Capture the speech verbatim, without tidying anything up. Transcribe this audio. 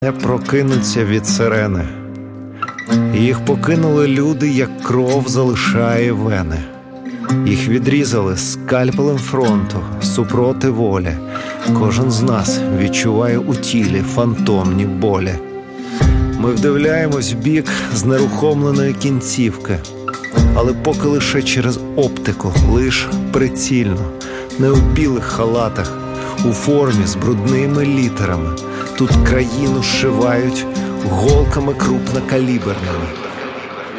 Не прокинуться від сирени. Їх покинули люди, як кров залишає вени. Їх відрізали скальпелем фронту, супроти волі. Кожен з нас відчуває у тілі фантомні болі. Ми вдивляємось в бік знерухомленої кінцівки, але поки лише через оптику, лиш прицільно, не у білих халатах, у формі з брудними літерами. Тут країну зшивають голками крупнокаліберними.